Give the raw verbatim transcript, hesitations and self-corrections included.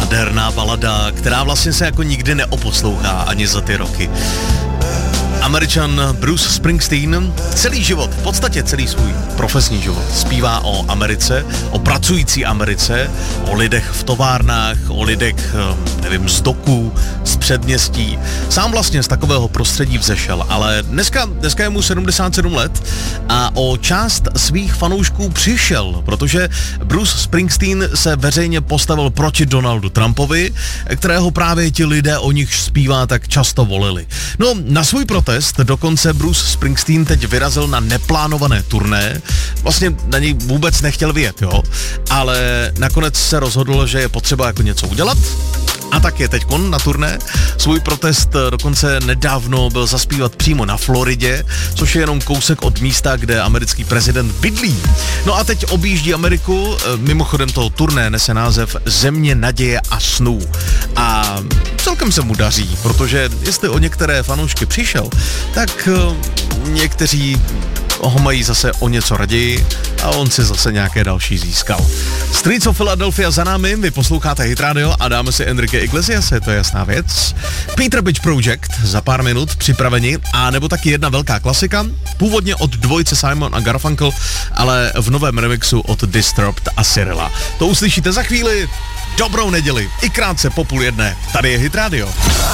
nádherná balada, která vlastně se jako nikdy neoposlouchá ani za ty roky. Američan Bruce Springsteen celý život, v podstatě celý svůj profesní život zpívá o Americe, o pracující Americe, o lidech v továrnách, o lidech, nevím, z doků, z předměstí. Sám vlastně z takového prostředí vzešel, ale dneska, dneska je mu sedmdesát sedm let a o část svých fanoušků přišel, protože Bruce Springsteen se veřejně postavil proti Donaldu Trumpovi, kterého právě ti lidé, o nich zpívá, tak často volili. No, na svůj protest dokonce Bruce Springsteen teď vyrazil na neplánované turné. Vlastně na něj vůbec nechtěl vyjet, jo. Ale nakonec se rozhodl, že je potřeba jako něco udělat. A tak je teďkon na turné. Svůj protest dokonce nedávno byl zaspívat přímo na Floridě, což je jenom kousek od místa, kde americký prezident bydlí. No a teď objíždí Ameriku, mimochodem toho turné nese název Země naděje a snů. A celkem se mu daří, protože jestli o některé fanoušky přišel, tak někteří ho mají zase o něco raději a on si zase nějaké další získal. Streets of Philadelphia za námi, vy posloucháte Hit Radio a dáme si Enrique Iglesiase, to je jasná věc. Peter Bitch Project za pár minut připraveni a nebo taky jedna velká klasika, původně od dvojice Simon a Garfunkel, ale v novém remixu od Disturbed a Cyrilla. To uslyšíte za chvíli. Dobrou neděli, i krátce po půl jedné. Tady je Hit Radio.